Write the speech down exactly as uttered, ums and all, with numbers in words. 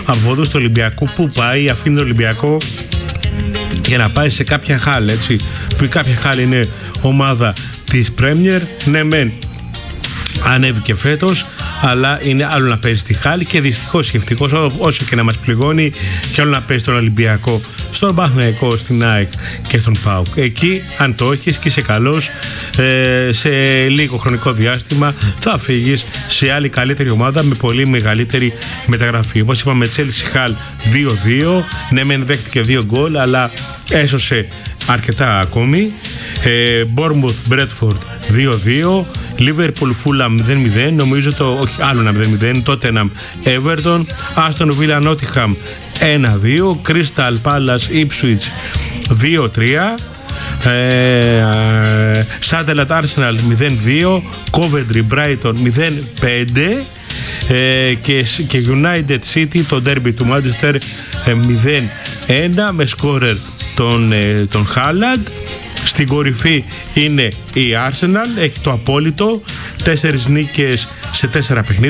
από εδώ στο Ολυμπιακό. Πού πάει, αφήνει τον Ολυμπιακό για να πάει σε κάποια Χάλ, έτσι, που η κάποια Χάλ είναι ομάδα της Πρέμιερ. Ναι μεν ανέβηκε φέτος, αλλά είναι άλλο να παίζει στη Χάλ και δυστυχώς και ευτυχώς, όσο και να μας πληγώνει, και άλλο να παίζει στον Ολυμπιακό, στον Παναθηναϊκό, στην ΑΕΚ και στον ΠΑΟΚ. Εκεί, αν το έχεις και είσαι καλός, ε, σε λίγο χρονικό διάστημα θα φύγεις σε άλλη καλύτερη ομάδα με πολύ μεγαλύτερη μεταγραφή. Όπως είπαμε, Chelsea Hall δύο δύο, ναι μεν δέχτηκε δύο γκολ, αλλά έσωσε αρκετά ακόμη. ε, Bournemouth Bradford δύο δύο, Liverpool Fulham μηδέν μηδέν, νομίζω το, όχι άλλο ένα μηδέν μηδέν, Tottenham Everton, Aston Villa Nottingham ένα δύο, Crystal Palace Ipswich δύο τρία, ε, Sunderland Arsenal μηδέν δύο, Coventry Brighton μηδέν πέντε, ε, και, και United City, το derby του Manchester, ε, μηδέν ένα με σκόρερ τον, ε, τον Haaland. Στην κορυφή είναι η Arsenal, έχει το απόλυτο, τέσσερις νίκες σε τέσσερα παιχνίδια.